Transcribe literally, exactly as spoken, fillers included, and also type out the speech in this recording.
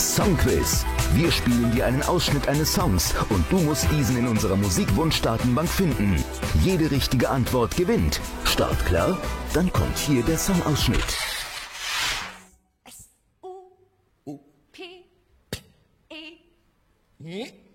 Das Songquiz. Wir spielen dir einen Ausschnitt eines Songs und du musst diesen in unserer Musikwunschdatenbank finden. Jede richtige Antwort gewinnt. Start klar? Dann kommt hier der Songausschnitt. S U P E